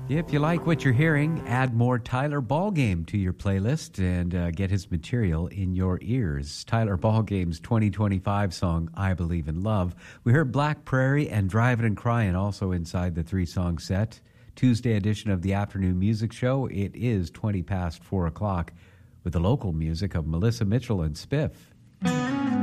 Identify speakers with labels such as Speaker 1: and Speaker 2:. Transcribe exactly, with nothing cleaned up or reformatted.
Speaker 1: If you like what you're hearing, add more Tyler Ballgame to your playlist and uh, get his material in your ears. Tyler Ballgame's twenty twenty-five song, I Believe in Love. We heard Black Prairie and Drivin' and Cryin' also inside the three-song set. Tuesday edition of the Afternoon Music Show. It is twenty past four o'clock with the local music of Melissa Mitchell and Spiff.